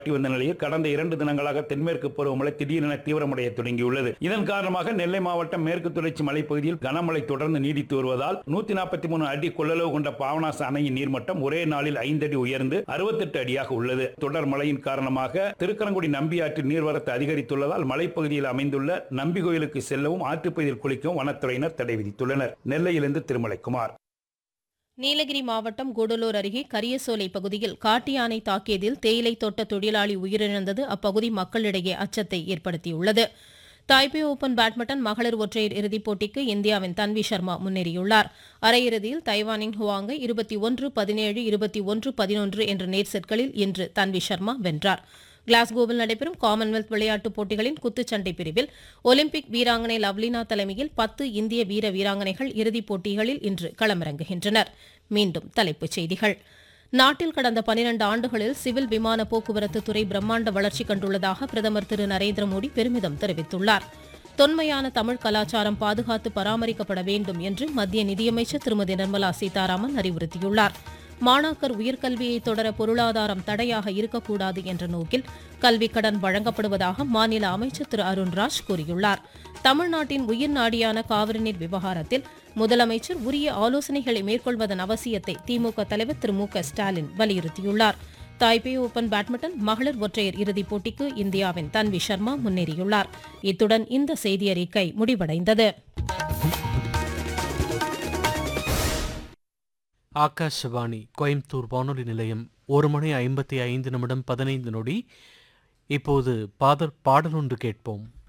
வந்த நிலையில் கடந்த 2 தினங்களாக தென்மேற்கு பருவமழை திடீரென தீவிரமடைய தொடங்கியுள்ளது. இதன் காரணமாக நெல்லை மாவட்டம் மேற்கு தொடர்ச்சி மலைப்பகுதியில் கனமழை தொடர்ந்து நீடித்து வருவதால் 143 அடி கொள்ளளவு கொண்ட பாபநாசம் அணையின் நீர்மட்டம் ஒரே நாளில் 5 அடி உயர்ந்து 68 அடியாக உள்ளது. தொடர் மழையின் காரணமாக திருக்கரங்குடி நம்பியாற்றில் நீர்வரத்து அதிகரித்துள்ளதால் மலைப்பகுதியில் அமைந்துள்ள நம்பி கோயிலுக்கு செல்லவும் ஆற்றுப்பகுதியில் குளிக்கவும் வனத்துறையினர் தடை விதித்துள்ளனர். நெல்லையிலிருந்து திருமலைக்குமார். நீலகிரி மாவட்டம் கூடலூர் அருகே கரியசோலை பகுதியில் காட்டு யானை தாக்கியதில் தேயிலை தோட்ட தொழிலாளி உயிரிழந்தது அப்பகுதி மக்களிடையே அச்சத்தை ஏற்படுத்தியுள்ளது. தாய்பே ஓபன் பேட்மிண்டன் மகளிர் ஒற்றையர் இறுதிப் போட்டிக்கு இந்தியாவின் தன்வி சர்மா முன்னேறியுள்ளார். அரையிறுதியில் தைவானின் ஹுவாங்கை 21-17, 21-11 என்ற நேர் செட்களில் இன்று தன்வி சர்மா வென்றார். கிளாஸ்கோவில் நடைபெறும் காமன்வெல்த் விளையாட்டுப் போட்டிகளின் குத்துச்சண்டை பிரிவில் ஒலிம்பிக் வீராங்கனை லவ்லினா தலைமையில் 10 இந்திய வீராங்கனைகள் இறுதிப் போட்டிகளில் இன்று களமிறங்குகின்றனர். மீண்டும் தலைப்புச் செய்திகள். நாட்டில் கடந்த 12 ஆண்டுகளில் சிவில் விமான போக்குவரத்து துறை பிரம்மாண்ட வளர்ச்சி கண்டுள்ளதாக பிரதமர் திரு நரேந்திர மோடி பெருமிதம் தெரிவித்துள்ளார். தொன்மையான தமிழ் கலாச்சாரம் பாதுகாத்து பராமரிக்கப்பட வேண்டும் என்று மத்திய நிதியமைச்சர் திருமதி நிர்மலா சீதாராமன் அறிவுறுத்தியுள்ளார். மாணாக்கர் உயர்கல்வியை தொடர பொருளாதாரம் தடையாக இருக்கக்கூடாது என்ற நோக்கில் கல்விக் கடன் வழங்கப்படுவதாக மாநில அமைச்சர் திரு அருண்ராஜ் கூறியுள்ளார். தமிழ்நாட்டின் உயிர் நாடியான காவிரி நீர் விவகாரத்தில் முதலமைச்சர் உரிய ஆலோசனைகளை மேற்கொள்வதன் அவசியத்தை திமுக தலைவர் திரு மு.க. ஸ்டாலின் வலியுறுத்தியுள்ளார். தாய்பே ஓபன் பேட்மிண்டன் மகளிர் ஒற்றையர் இறுதிப் போட்டிக்கு இந்தியாவின் தன்வி சர்மா முன்னேறியுள்ளார். இத்துடன் இந்த செய்தியறிக்கை முடிவடைந்தது. ஆகாஷவாணி கோயம்புத்தூர் வானொலி நிலையம் 1:55 நிமிடம் 15 நொடி. இப்போது பாடல் ஒன்று கேட்போம்.